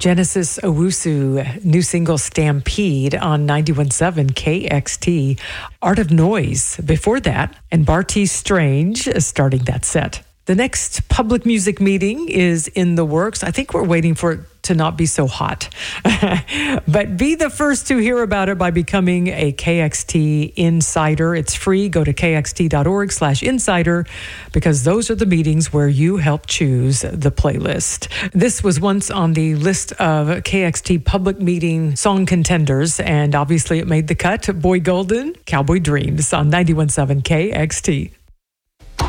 Genesis Owusu, new single Stampede on 91.7 KXT. Art of Noise before that, and Barty Strange starting that set. The next public music meeting is in the works. I think we're waiting for it to not be so hot. But be the first to hear about it by becoming a KXT Insider. It's free. Go to kxt.org/insider because those are the meetings where you help choose the playlist. This was once on the list of KXT public meeting song contenders, and obviously it made the cut. Boy Golden, Cowboy Dreams on 91.7 KXT.